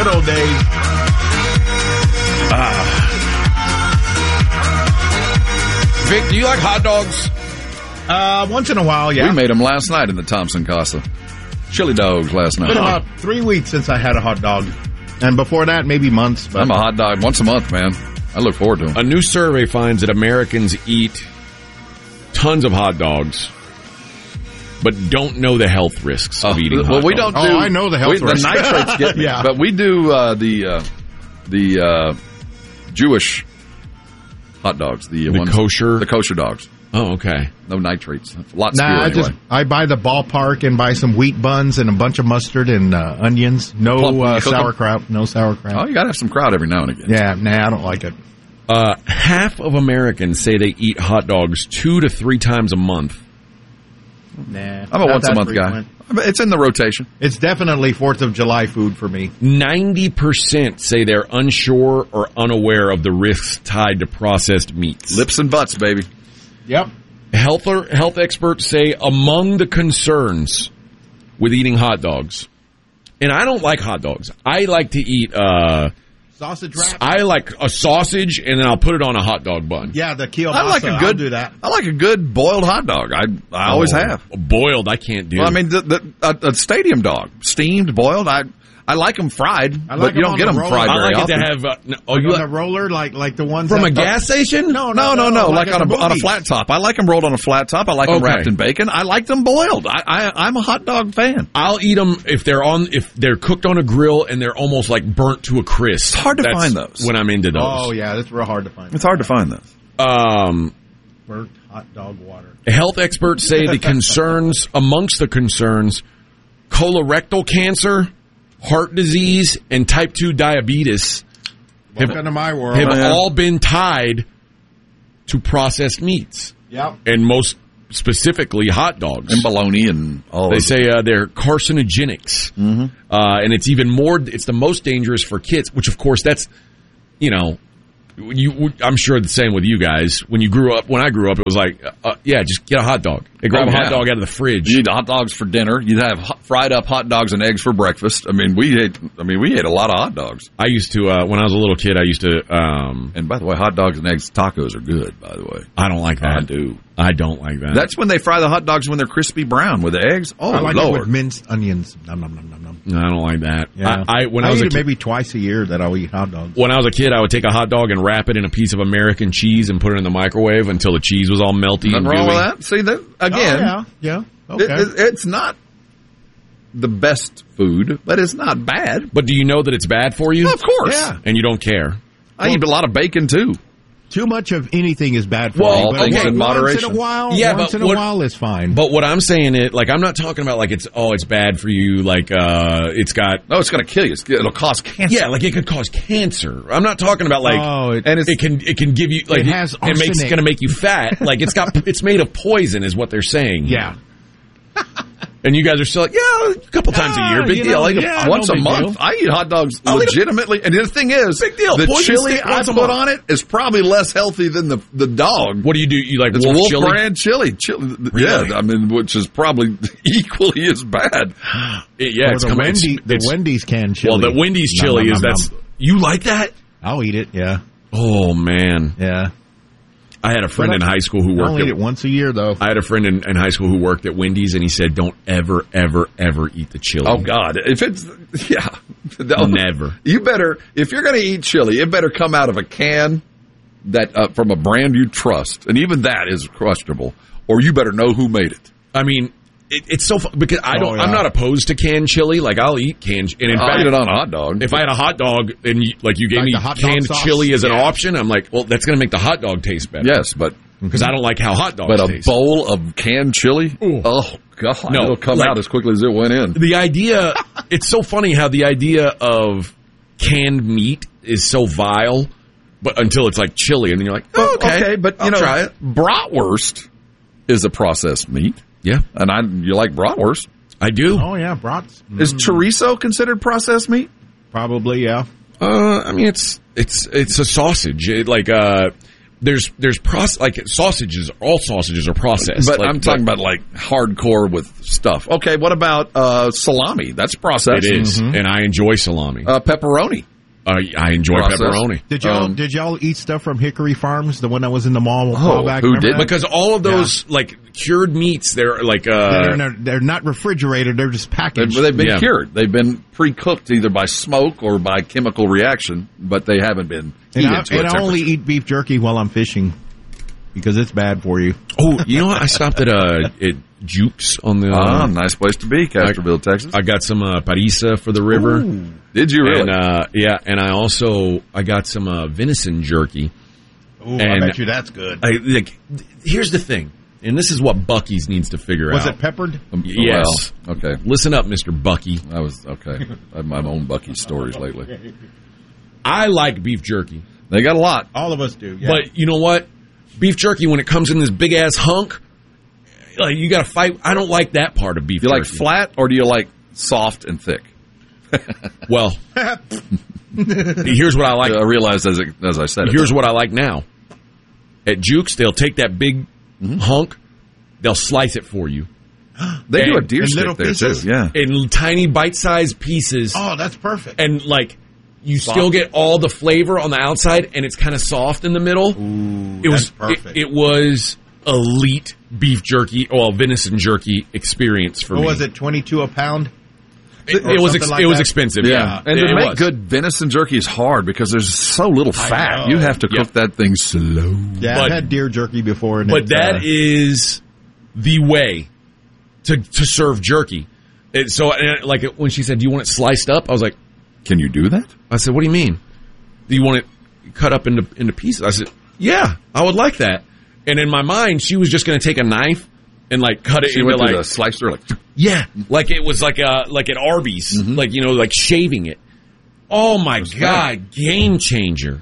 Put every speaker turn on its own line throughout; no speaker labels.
Good old days.
Vic, do you like hot dogs?
Once in a while, yeah.
We made them last night in the Thompson Casa. Chili dogs last night.
It's been about 3 weeks since I had a hot dog. And before that, maybe months. But
I'm a hot dog once a month, man. I look forward to them.
A new survey finds that Americans eat tons of hot dogs, but don't know the health risks of eating hot dogs.
Well, we don't do...
I know the health risks.
The nitrates get me.
Yeah.
But we do the Jewish hot dogs. The kosher dogs.
Oh, okay.
No nitrates. A lot anyway.
I buy the ballpark and buy some wheat buns and a bunch of mustard and onions. No sauerkraut. No sauerkraut.
Oh, you got to have some kraut every now and again.
Yeah, I don't like it.
Half of Americans say they eat hot dogs 2 to 3 times a month.
Nah.
I'm a once-a-month guy. It's in the rotation.
It's definitely 4th of July food for me.
90% say they're unsure or unaware of the risks tied to processed meats.
Lips and butts, baby.
Yep.
Health experts say among the concerns with eating hot dogs, and I don't like hot dogs. I like to eat
sausage wrap.
I like a sausage, and then I'll put it on a hot dog bun.
Yeah, the kielbasa. I'll do that.
I like a good boiled hot dog. I always have.
Boiled, I can't do.
Well, I mean, a stadium dog, steamed, boiled. I like them fried, but you don't get them fried very often.
I like it to have...
on a roller, like the ones...
From a gas station?
No. Like on a flat top. I like them rolled on a flat top. I like them wrapped in bacon. I like them boiled. I'm a hot dog fan.
I'll eat them if they're cooked on a grill and they're almost like burnt to a crisp.
It's hard to find those.
When I'm into those.
Oh, yeah, that's real hard to find.
It's hard to find those.
Burnt hot dog water.
Health experts say amongst the concerns, colorectal cancer, heart disease, and type 2 diabetes have all been tied to processed meats.
Yep.
And most specifically hot dogs.
And bologna and all
They say they're carcinogenics.
Mm-hmm.
And it's even more, it's the most dangerous for kids, which of course that's, I'm sure the same with you guys. When I grew up, it was like, just get a hot dog. They grab a hot dog out of the fridge.
You eat hot dogs for dinner. You'd have fried up hot dogs and eggs for breakfast. I mean, we ate a lot of hot dogs.
I used to, when I was a little kid,
and by the way, hot dogs and eggs tacos are good, by the way.
I don't like that.
I do.
I don't like that.
That's when they fry the hot dogs when they're crispy brown with the eggs. Oh,
I like
Lord.
it with minced onions. Nom, nom, nom, nom, nom.
No, I don't like that.
Yeah.
I
eat it maybe twice a year that I'll eat hot dogs.
When I was a kid, I would take a hot dog and wrap it in a piece of American cheese and put it in the microwave until the cheese was all melty.
Nothing wrong with that. See, that again.
Oh, yeah. Okay.
It's not the best food, but it's not bad.
But do you know that it's bad for you?
Of course.
Yeah.
And you don't care.
I eat a lot of bacon, too.
Too much of anything is bad for
you.
All
things in moderation.
Once in a while is fine.
But what I'm saying is, I'm not talking about it's bad for you, it's got...
No, it's going to kill you. It'll cause cancer.
Yeah, it could cause cancer. I'm not talking about it can give you,
it has arsenic.
It's going to make you fat. It's made of poison is what they're saying.
Yeah.
And you guys are still a couple times a year, big deal.
Once a month. I eat hot dogs legitimately. And the thing is,
big deal.
The chili I put on it is probably less healthy than the dog.
What do you do? You like
it's
Wolf chili?
Brand chili.
Really?
Yeah, which is probably equally as bad.
The Wendy's canned chili.
Well, the Wendy's chili you like that?
I'll eat it, yeah.
Oh, man.
Yeah.
I had a friend in high school who worked.
I only eat it once a year, though.
I had a friend in high school who worked at Wendy's, and he said, "Don't ever, ever, ever eat the chili."
Oh God!
Never.
You better, if you're going to eat chili, it better come out of a can that from a brand you trust, and even that is questionable. Or you better know who made it.
I mean, it's so fun because I'm not opposed to canned chili. I'll eat canned, and in fact,
eat it on a hot dog.
If I had a hot dog and you gave me canned chili as an option, I'm like, well, that's going to make the hot dog taste better.
Yes, but
because I don't like how hot dogs taste.
But a bowl of canned chili, oh God, it'll come out as quickly as it went in.
The idea, it's so funny how the idea of canned meat is so vile, but until it's like chili, and then you're like, okay,
but
I'll try it.
Bratwurst is a processed meat.
Yeah.
And you like bratwurst.
I do.
Oh, yeah, brats.
Is chorizo considered processed meat?
Probably, yeah.
I mean, it's a sausage. There's like sausages. All sausages are processed.
But I'm talking about like hardcore with stuff. Okay, what about salami? That's processed.
It is, and I enjoy salami.
Pepperoni.
I enjoy pepperoni.
Did y'all eat stuff from Hickory Farms, the one that was in the mall? Back?
Who did?
Because all of those like cured meats, they're like
they're not refrigerated; they're just packaged.
They've been cured. They've been pre-cooked either by smoke or by chemical reaction, but they haven't been heated to a temperature.
I only eat beef jerky while I'm fishing because it's bad for you.
Oh, you know what? I stopped at Jukes on the
nice place to be, Castroville, Texas.
I got some parisa for the river.
Ooh. Did you really?
And, and I got some venison jerky.
Ooh, I bet you that's good.
Here's the thing, and this is what Buc-ee's needs to figure out.
Was it peppered?
Yes.
Well, okay.
Listen up, Mr. Buc-ee.
I was okay. I have my own Buc-ee stories lately.
I like beef jerky.
They got a lot.
All of us do. Yeah.
But you know what? Beef jerky, when it comes in this big ass hunk, like you got to fight. I don't like that part of beef jerky.
Do you like flat or do you like soft and thick?
Well, here's what I like.
I realized as I said.
Here's what I like now. At Jukes, they'll take that big hunk, they'll slice it for you.
They do a deer stick there too. Yeah,
in tiny bite-sized pieces.
Oh, that's perfect.
And like you still get all the flavor on the outside, and it's kind of soft in the middle.
Ooh,
that's
perfect.
It was elite beef jerky, venison jerky experience for me.
Was it $22 a pound?
It was expensive. Yeah,
and to make good venison jerky is hard because there's so little fat. You have to cook that thing slow.
Yeah, I've had deer jerky before.
But that is the way to serve jerky. Like when she said, "Do you want it sliced up?" I was like,
"Can you do that?"
I said, "What do you mean? Do you want it cut up into pieces?" I said, "Yeah, I would like that." And in my mind, she was just going to take a knife and like cut it into like
a slicer,
like it was like at Arby's, like shaving it. Oh my God, game changer!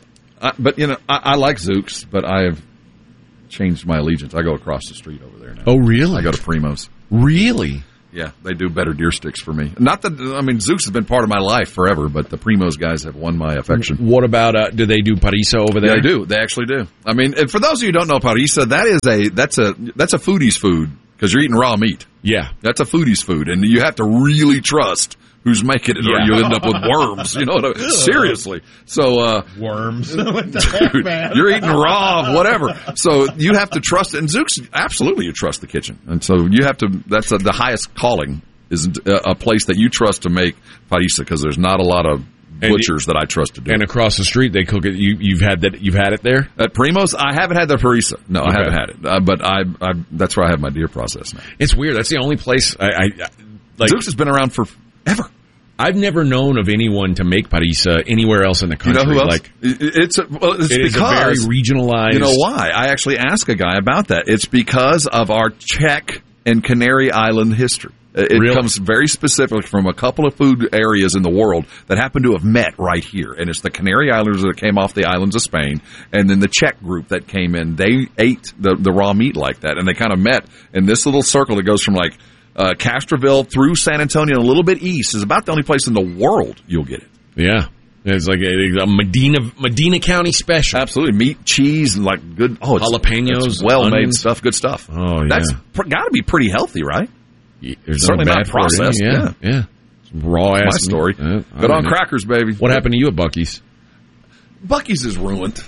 I like Zooks, but I have changed my allegiance. I go across the street over there now.
Oh, really?
I go to Primo's.
Really?
Yeah, they do better deer sticks for me. Not that Zooks has been part of my life forever, but the Primo's guys have won my affection.
What about do they do parisa over there?
Yeah, they do. They actually do. I mean, and for those of you who don't know parisa, that's a foodie's food because you're eating raw meat.
Yeah,
that's a foodie's food, and you have to really trust who's making it, or you end up with worms. Seriously. So
worms,
dude, you're eating raw, whatever. So you have to trust it. And Zooks, absolutely, you trust the kitchen, and so you have to. That's the highest calling is a place that you trust to make parisa because there's not a lot of butchers that I trust to do.
And across the street, they cook it. You've had it there
at Primo's. I haven't had their parisa. No, I haven't had it. But I that's where I have my deer processed now.
It's weird. That's the only place I like.
Zooks has been around for ever.
I've never known of anyone to make parisa anywhere else in the country.
You know who else?
Like,
it's because
very regionalized.
You know why? I actually asked a guy about that. It's because of our Czech and Canary Island history. It comes very specifically from a couple of food areas in the world that happen to have met right here. And it's the Canary Islanders that came off the islands of Spain, and then the Czech group that came in. They ate the raw meat like that, and they kind of met in this little circle that goes from like Castroville through San Antonio and a little bit east is about the only place in the world you'll get it.
Yeah. It's like a Medina County special.
Absolutely. Meat, cheese, and like good
jalapenos,
well-made stuff, good stuff.
Oh, yeah.
That's got to be pretty healthy, right?
There's
certainly not processed.
Yeah. Raw ass.
My story. Good on crackers, baby.
What happened to you at Buc-ee's?
Buc-ee's is ruined.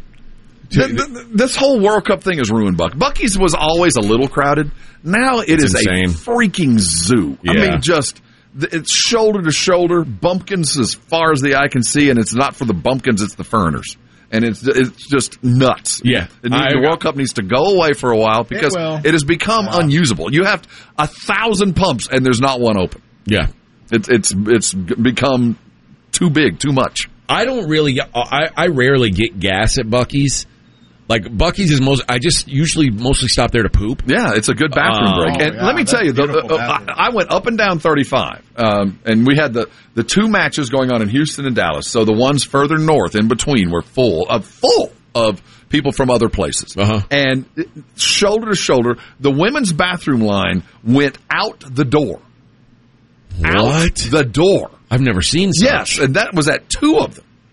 This whole World Cup thing has ruined Buc-ee's was always a little crowded. Now it's insane. A freaking zoo. Yeah. I mean, it's shoulder to shoulder, bumpkins as far as the eye can see, and it's not for the bumpkins, it's the foreigners. And it's just nuts.
Yeah.
The World Cup needs to go away for a while because it has become unusable. You have 1,000 pumps, and there's not one open.
Yeah.
It's become too big, too much.
I rarely get gas at Buc-ee's. Like, Buc-ee's is I just usually mostly stop there to poop.
Yeah, it's a good bathroom break. And let me tell you, I went up and down 35, and we had the two matches going on in Houston and Dallas. So the ones further north in between were full of people from other places.
Uh-huh.
And shoulder to shoulder, the women's bathroom line went out the door.
What?
Out the door.
I've never seen such.
Yes, and that was at two of them.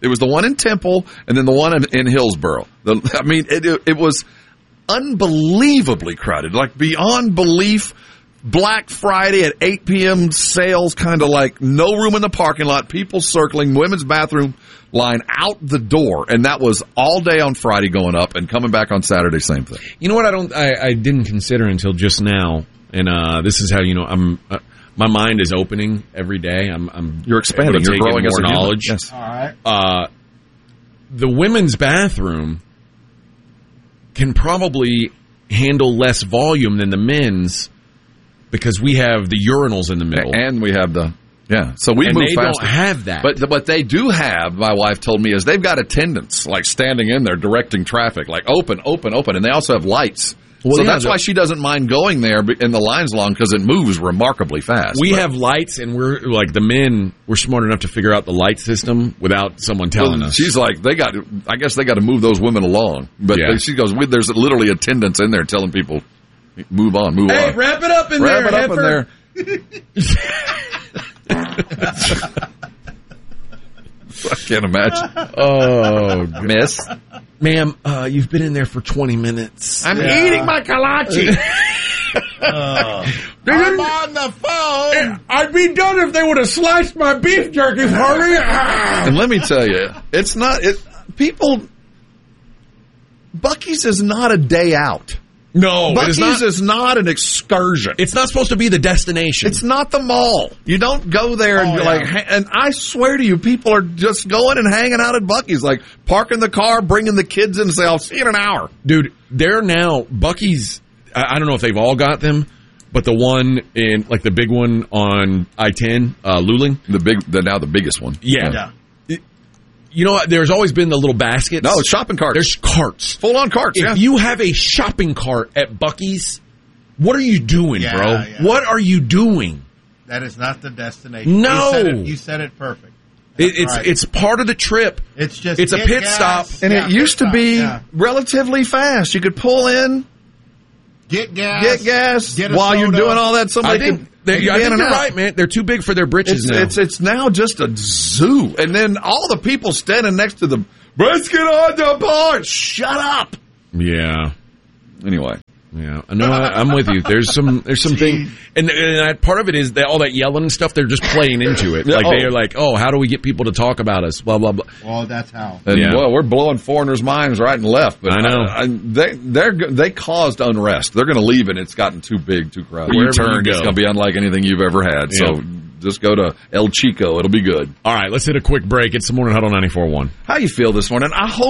It was the one in Temple and then the one in Hillsboro. It was unbelievably crowded, like beyond belief. Black Friday at 8 p.m. sales, kind of like no room in the parking lot, people circling, women's bathroom line out the door, and that was all day on Friday going up and coming back on Saturday, same thing.
You know what I didn't consider until just now, and this is how my mind is opening every day.
You're expanding, you're growing
more knowledge.
Yes.
All right.
The women's bathroom can probably handle less volume than the men's, because we have the urinals in the middle.
And we have so we move faster.
And they don't have that.
But what they do have, my wife told me, is they've got attendants, like standing in there directing traffic, like open. And they also have lights. Well, so that's why she doesn't mind going there in the line's long, because it moves remarkably fast.
We have lights, and we're like, the men, we're smart enough to figure out the light system without someone telling us.
She's like, I guess they got to move those women along. But she goes, there's literally attendants in there telling people, move on.
Hey, wrap it up in there.
Wrap it up in there. I can't imagine.
Oh,
miss.
Ma'am, you've been in there for 20 minutes.
I'm eating my kolache. I'm on the phone.
I'd be done if they would have sliced my beef jerky for me.
And let me tell you, Buc-ee's is not a day out.
No,
Buc-ee's is not an excursion.
It's not supposed to be the destination.
It's not the mall. You don't go there and you're like, and I swear to you, people are just going and hanging out at Buc-ee's, like parking the car, bringing the kids in and say, I'll see you in an hour.
Dude, they're now, Buc-ee's, I don't know if they've all got them, but the one in, like the big one on I-10, Luling.
Now the biggest one.
Yeah. You know what? There's always been the little baskets.
No, it's shopping carts.
There's carts.
Full-on carts,
If you have a shopping cart at Buc-ee's, what are you doing, bro?
Yeah.
What are you doing?
That is not the destination.
No.
You said it perfect.
It's part of the trip.
It's a
pit stop.
And it used to be relatively fast. You could pull in,
get gas,
while you're doing all that.
I think you're right, man. They're too big for their britches now.
It's now just a zoo. And then all the people standing next to the brisket on the bar. Shut up.
Yeah.
Anyway.
Yeah, no, I'm with you. There's some thing, and part of it is that all that yelling and stuff. They're just playing into it. Like they are like, how do we get people to talk about us? Blah blah blah.
Oh, that's how.
And we're blowing foreigners' minds right and left. But
I know
they caused unrest. They're going to leave, and it's gotten too big, too crowded.
Wherever you
it's going to be unlike anything you've ever had.
Yeah.
So just go to El Chico. It'll be good.
All right, let's hit a quick break. It's the Morning Huddle 94.1.
How you feel this morning? I hope